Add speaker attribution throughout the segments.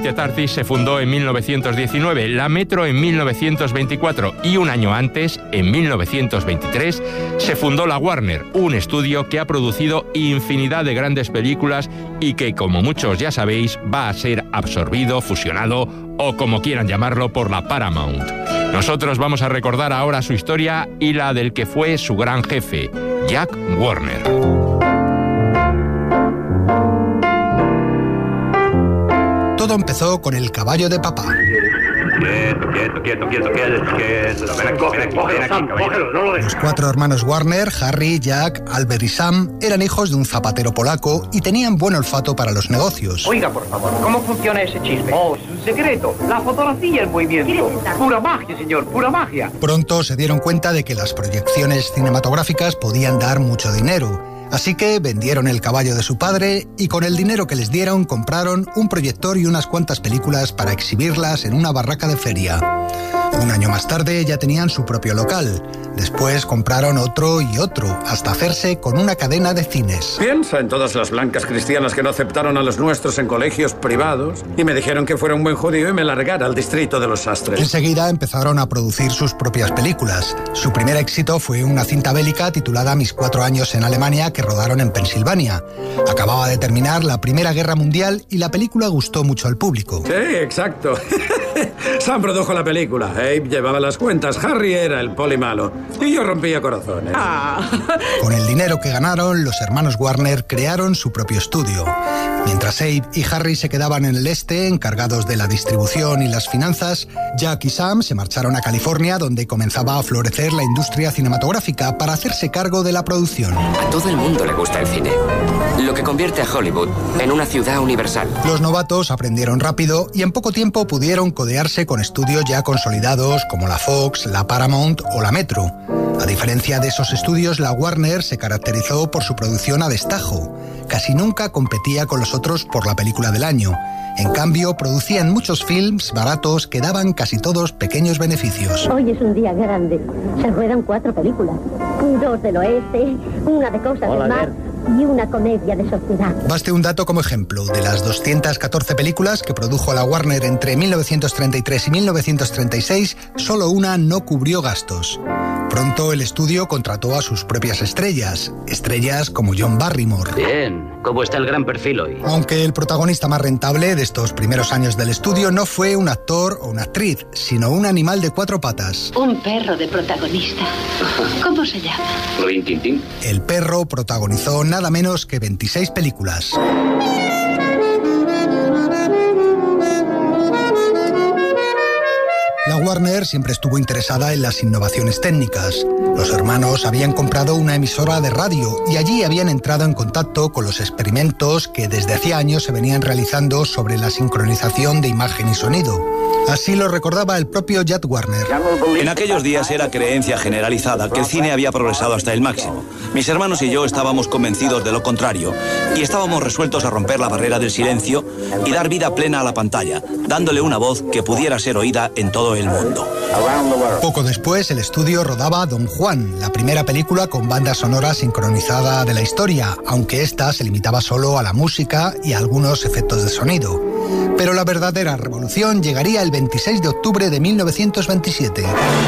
Speaker 1: United Artists se fundó en 1919, la Metro en 1924 y un año antes, en 1923, se fundó la Warner, un estudio que ha producido infinidad de grandes películas y que, como muchos ya sabéis, va a ser absorbido, fusionado o como quieran llamarlo por la Paramount. Nosotros vamos a recordar ahora su historia y la del que fue su gran jefe, Jack Warner.
Speaker 2: Todo empezó con El caballo de papá.
Speaker 3: Quieto. Ven aquí, cógelo, no lo dejes.
Speaker 2: Los 4 hermanos Warner, Harry, Jack, Albert y Sam, eran hijos de un zapatero polaco y tenían buen olfato para los negocios.
Speaker 4: Oiga, por favor, ¿cómo funciona ese chisme? Oh, es un secreto. La fotografía en movimiento. Pura magia, señor, pura magia.
Speaker 2: Pronto se dieron cuenta de que las proyecciones cinematográficas podían dar mucho dinero. Así que vendieron el caballo de su padre y con el dinero que les dieron compraron un proyector y unas cuantas películas para exhibirlas en una barraca de feria. Un año más tarde ya tenían su propio local. Después compraron otro y otro, hasta hacerse con una cadena de cines.
Speaker 5: Piensa en todas las blancas cristianas que no aceptaron a los nuestros en colegios privados y me dijeron que fuera un buen judío y me largara al distrito de los sastres.
Speaker 2: Enseguida empezaron a producir sus propias películas. Su primer éxito fue una cinta bélica titulada Mis 4 años en Alemania, que rodaron en Pensilvania. Acababa de terminar la Primera Guerra Mundial y la película gustó mucho al público.
Speaker 5: Sí, exacto. Sam produjo la película, Abe llevaba las cuentas, Harry era el poli malo y yo rompía corazones.
Speaker 2: Con el dinero que ganaron, los hermanos Warner crearon su propio estudio. Mientras Abe y Harry se quedaban en el este, encargados de la distribución y las finanzas, Jack y Sam se marcharon a California, donde comenzaba a florecer la industria cinematográfica para hacerse cargo de la producción.
Speaker 6: A todo el mundo le gusta el cine, lo que convierte a Hollywood en una ciudad universal.
Speaker 2: Los novatos aprendieron rápido y en poco tiempo pudieron codearse con estudios ya consolidados como la Fox, la Paramount o la Metro. A diferencia de esos estudios, la Warner se caracterizó por su producción a destajo. Casi nunca competía con los otros por la película del año. En cambio, producían muchos films baratos que daban casi todos pequeños beneficios.
Speaker 7: Hoy es un día grande. Se ruedan 4 películas. 2 del oeste, una de cosas del mar y una comedia de sociedad.
Speaker 2: Baste un dato como ejemplo. De las 214 películas que produjo la Warner entre 1933 y 1936, solo una no cubrió gastos. Pronto el estudio contrató a sus propias estrellas como John Barrymore.
Speaker 8: Bien, ¿cómo está el gran perfil hoy?
Speaker 2: Aunque el protagonista más rentable de estos primeros años del estudio no fue un actor o una actriz, sino un animal de 4 patas.
Speaker 9: Un perro de protagonista. ¿Cómo se llama?
Speaker 8: Rin Tin Tin.
Speaker 2: El perro protagonizó nada menos que 26 películas. La Warner siempre estuvo interesada en las innovaciones técnicas. Los hermanos habían comprado una emisora de radio y allí habían entrado en contacto con los experimentos que desde hacía años se venían realizando sobre la sincronización de imagen y sonido. Así lo recordaba el propio Jack Warner.
Speaker 10: En aquellos días era creencia generalizada que el cine había progresado hasta el máximo. Mis hermanos y yo estábamos convencidos de lo contrario y estábamos resueltos a romper la barrera del silencio y dar vida plena a la pantalla, dándole una voz que pudiera ser oída en todo el mundo.
Speaker 2: Poco después, el estudio rodaba Don Juan, la primera película con banda sonora sincronizada de la historia, aunque esta se limitaba solo a la música y a algunos efectos de sonido. Pero la verdadera revolución llegaría el 26 de octubre de 1927.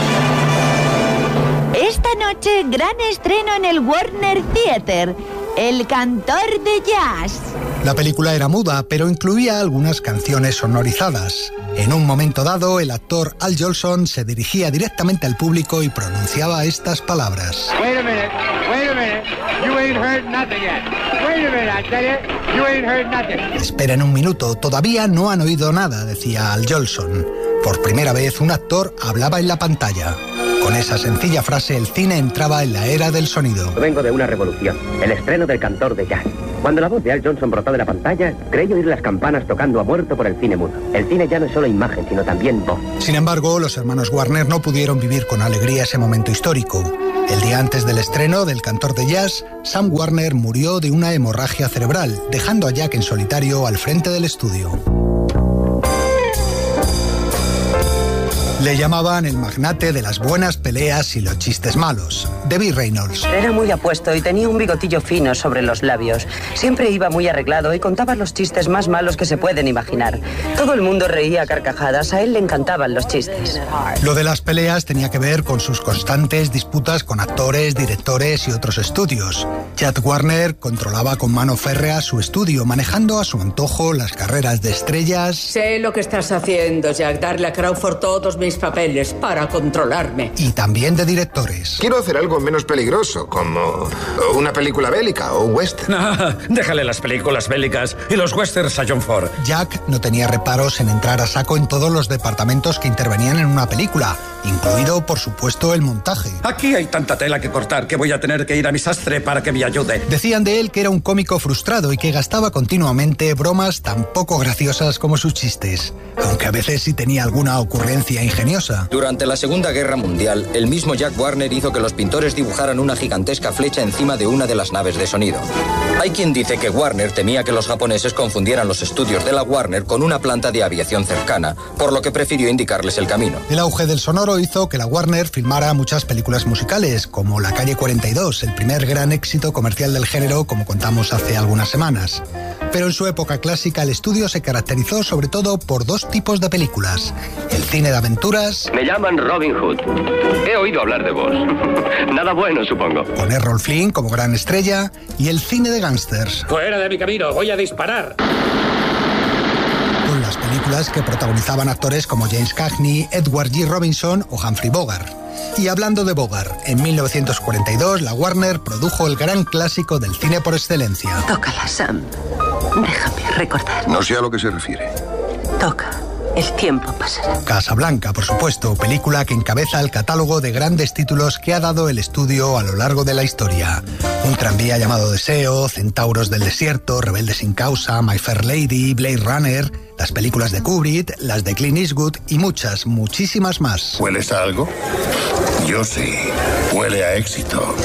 Speaker 11: Esta noche, gran estreno en el Warner Theater, El cantor de jazz.
Speaker 2: La película era muda, pero incluía algunas canciones sonorizadas. En un momento dado, el actor Al Jolson se dirigía directamente al público y pronunciaba estas palabras.
Speaker 12: Wait a minute, you ain't heard nothing yet. Wait a minute, I tell you, you ain't heard nothing.
Speaker 2: Esperen un minuto, todavía no han oído nada, decía Al Jolson. Por primera vez un actor hablaba en la pantalla. Con esa sencilla frase el cine entraba en la era del sonido.
Speaker 13: Vengo de una revolución, el estreno del cantor de jazz. Cuando la voz de Al Jolson brotó de la pantalla, creí oír las campanas tocando a muerto por el cine mudo. El cine ya no es solo imagen, sino también voz.
Speaker 2: Sin embargo, los hermanos Warner no pudieron vivir con alegría ese momento histórico. El día antes del estreno del cantor de jazz, Sam Warner murió de una hemorragia cerebral, dejando a Jack en solitario al frente del estudio. Le llamaban el magnate de las buenas peleas y los chistes malos, Debbie Reynolds.
Speaker 14: Era muy apuesto y tenía un bigotillo fino sobre los labios. Siempre iba muy arreglado y contaba los chistes más malos que se pueden imaginar. Todo el mundo reía a carcajadas, a él le encantaban los chistes.
Speaker 2: Lo de las peleas tenía que ver con sus constantes disputas con actores, directores y otros estudios. Jack Warner controlaba con mano férrea su estudio, manejando a su antojo las carreras de estrellas.
Speaker 15: Sé lo que estás haciendo, Jack. Darle a Crawford todos mis papeles para controlarme.
Speaker 2: Y también de directores.
Speaker 16: Quiero hacer algo menos peligroso, como una película bélica o un western.
Speaker 5: Déjale las películas bélicas y los westerns a John Ford.
Speaker 2: Jack no tenía reparos en entrar a saco en todos los departamentos que intervenían en una película, incluido, por supuesto, el montaje.
Speaker 5: Aquí hay tanta tela que cortar que voy a tener que ir a mi sastre para que me ayude.
Speaker 2: Decían de él que era un cómico frustrado y que gastaba continuamente bromas tan poco graciosas como sus chistes, aunque a veces sí tenía alguna ocurrencia ingeniosa.
Speaker 17: Durante la Segunda Guerra Mundial, el mismo Jack Warner hizo que los pintores dibujaran una gigantesca flecha encima de una de las naves de sonido. Hay quien dice que Warner temía que los japoneses confundieran los estudios de la Warner con una planta de aviación cercana, por lo que prefirió indicarles el camino.
Speaker 2: El auge del sonoro hizo que la Warner filmara muchas películas musicales, como La Calle 42, el primer gran éxito comercial del género, como contamos hace algunas semanas. Pero en su época clásica el estudio se caracterizó sobre todo por dos tipos de películas: el cine de aventuras.
Speaker 8: Me llaman Robin Hood. He oído hablar de vos. Nada bueno, supongo.
Speaker 2: Con Errol Flynn como gran estrella, y el cine de gángsters.
Speaker 5: Fuera de mi camino, voy a disparar.
Speaker 2: Con las películas que protagonizaban actores como James Cagney, Edward G. Robinson o Humphrey Bogart. Y hablando de Bogart, en 1942 la Warner produjo el gran clásico del cine por excelencia.
Speaker 9: Tócala, Sam. Déjame recordar.
Speaker 16: No sé a lo que se refiere.
Speaker 9: Toca. El tiempo pasará.
Speaker 2: Casablanca, por supuesto, película que encabeza el catálogo de grandes títulos que ha dado el estudio a lo largo de la historia. Un tranvía llamado Deseo, Centauros del Desierto, Rebelde sin Causa, My Fair Lady, Blade Runner, las películas de Kubrick, las de Clint Eastwood y muchas, muchísimas más.
Speaker 18: ¿Hueles a algo? Yo sí. Huele a éxito.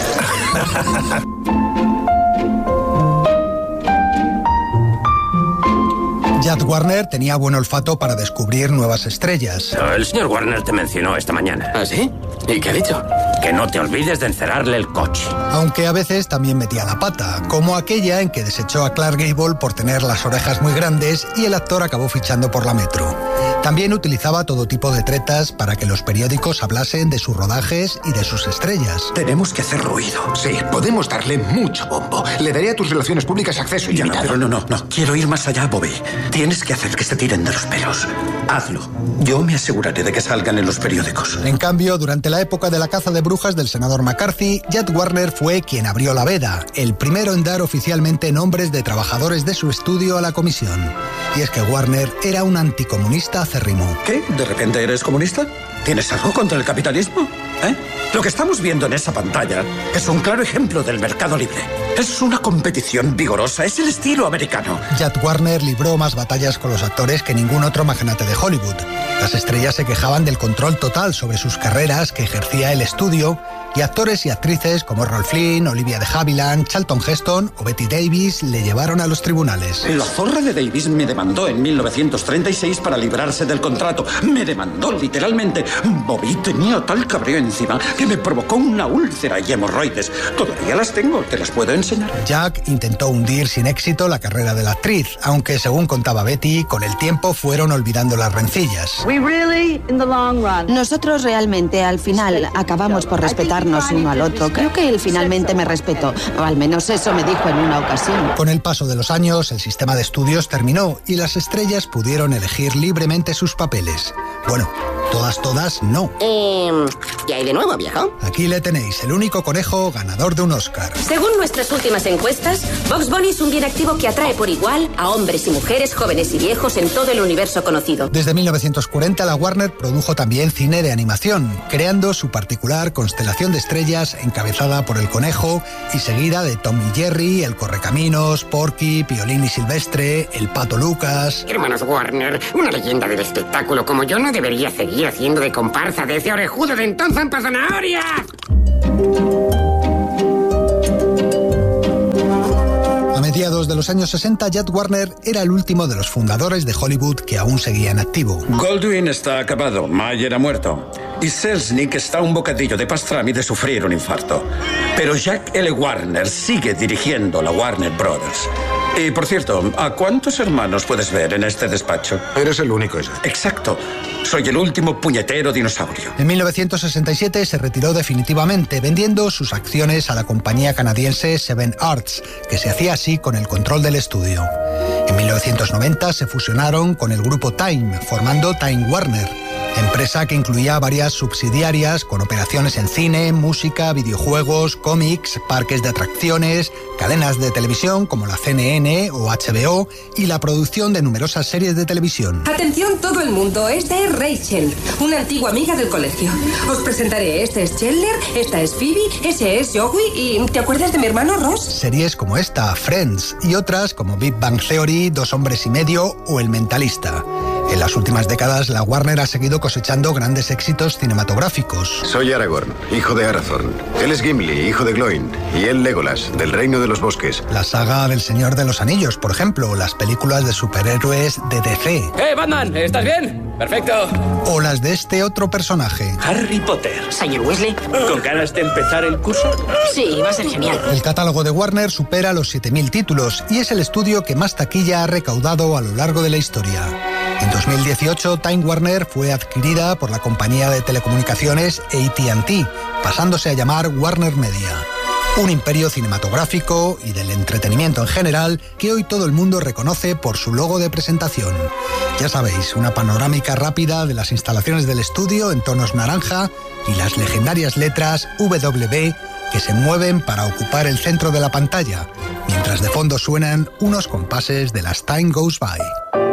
Speaker 2: Jack Warner tenía buen olfato para descubrir nuevas estrellas.
Speaker 3: El señor Warner te mencionó esta mañana.
Speaker 6: ¿Ah, sí? ¿Y qué ha dicho?
Speaker 3: Que no te olvides de encerrarle el coche.
Speaker 2: Aunque a veces también metía la pata, como aquella en que desechó a Clark Gable por tener las orejas muy grandes y el actor acabó fichando por la Metro. También utilizaba todo tipo de tretas para que los periódicos hablasen de sus rodajes y de sus estrellas.
Speaker 16: Tenemos que hacer ruido. Sí, podemos darle mucho bombo. Le daré a tus relaciones públicas acceso ilimitado.
Speaker 5: Pero no. Quiero ir más allá, Bobby. Tienes que hacer que se tiren de los pelos. Hazlo. Yo me aseguraré de que salgan en los periódicos.
Speaker 2: En cambio, durante la época de la caza de brujas del senador McCarthy, Jack Warner fue quien abrió la veda, el primero en dar oficialmente nombres de trabajadores de su estudio a la comisión. Y es que Warner era un anticomunista acérrimo.
Speaker 5: ¿Qué? ¿De repente eres comunista? ¿Tienes algo contra el capitalismo? Lo que estamos viendo en esa pantalla es un claro ejemplo del mercado libre. Es una competición vigorosa, es el estilo americano.
Speaker 2: Jack Warner libró más batallas con los actores que ningún otro magnate de Hollywood. Las estrellas se quejaban del control total sobre sus carreras que ejercía el estudio, y actores y actrices como Errol Flynn, Olivia de Havilland, Charlton Heston o Bette Davis le llevaron a los tribunales.
Speaker 5: La zorra de Davis me demandó en 1936 para librarse del contrato. Me demandó literalmente. Bobby tenía tal cabreo encima que me provocó una úlcera y hemorroides. Todavía las tengo, te las puedo enseñar.
Speaker 2: Jack intentó hundir sin éxito la carrera de la actriz, aunque según contaba Betty, con el tiempo fueron olvidando las rencillas.
Speaker 11: Nosotros realmente al final acabamos por respetarnos uno al otro. Creo que él finalmente me respetó, o al menos eso me dijo en una ocasión.
Speaker 2: Con el paso de los años, el sistema de estudios terminó y las estrellas pudieron elegir libremente sus papeles. Bueno, todas no.
Speaker 19: ¿Qué hay de nuevo, viejo?
Speaker 2: Aquí le tenéis, el único conejo ganador de un Oscar.
Speaker 19: Según nuestras últimas encuestas, Bugs Bunny es un bien activo que atrae por igual a hombres y mujeres, jóvenes y viejos en todo el universo conocido.
Speaker 2: Desde 1940 la Warner produjo también cine de animación, creando su particular constelación de estrellas encabezada por el conejo y seguida de Tom y Jerry, el Correcaminos, Porky, Piolín y Silvestre, el Pato Lucas.
Speaker 20: Hermanos Warner, una leyenda del espectáculo como yo no debería seguir haciendo de comparsa de ese orejudo de entonces en zanahoria.
Speaker 2: A mediados de los años 60, Jack Warner era el último de los fundadores de Hollywood que aún seguía en activo.
Speaker 5: Goldwyn está acabado, Mayer ha muerto y Selznick está a un bocadillo de pastrami de sufrir un infarto. Pero Jack L. Warner sigue dirigiendo la Warner Brothers. Y, por cierto, ¿a cuántos hermanos puedes ver en este despacho?
Speaker 16: Eres el único, Jack.
Speaker 5: Exacto. Soy el último puñetero dinosaurio.
Speaker 2: En 1967 se retiró definitivamente, vendiendo sus acciones a la compañía canadiense Seven Arts, que se hacía así con el control del estudio. En 1990 se fusionaron con el grupo Time, formando Time Warner, empresa que incluía varias subsidiarias con operaciones en cine, música, videojuegos, cómics, parques de atracciones, cadenas de televisión como la CNN o HBO y la producción de numerosas series de televisión.
Speaker 21: Atención todo el mundo, esta es Rachel, una antigua amiga del colegio. Os presentaré, este es Chandler, esta es Phoebe, ese es Joey y ¿te acuerdas de mi hermano Ross?
Speaker 2: Series como esta, Friends, y otras como Big Bang Theory, Dos hombres y medio o El mentalista. En las últimas décadas, la Warner ha seguido cosechando grandes éxitos cinematográficos.
Speaker 22: Soy Aragorn, hijo de Arathorn. Él es Gimli, hijo de Gloin. Y él Legolas, del Reino de los Bosques.
Speaker 2: La saga del Señor de los Anillos, por ejemplo, las películas de superhéroes de DC.
Speaker 8: Batman! ¿Estás bien? Perfecto.
Speaker 2: O las de este otro personaje.
Speaker 3: Harry Potter.
Speaker 23: Señor Weasley.
Speaker 3: ¿Con ganas de empezar el curso?
Speaker 23: Sí, va a ser genial.
Speaker 2: El catálogo de Warner supera los 7.000 títulos y es el estudio que más taquilla ha recaudado a lo largo de la historia. En 2018, Time Warner fue adquirida por la compañía de telecomunicaciones AT&T, pasándose a llamar Warner Media. Un imperio cinematográfico y del entretenimiento en general que hoy todo el mundo reconoce por su logo de presentación. Ya sabéis, una panorámica rápida de las instalaciones del estudio en tonos naranja y las legendarias letras W que se mueven para ocupar el centro de la pantalla, mientras de fondo suenan unos compases de las Time Goes By.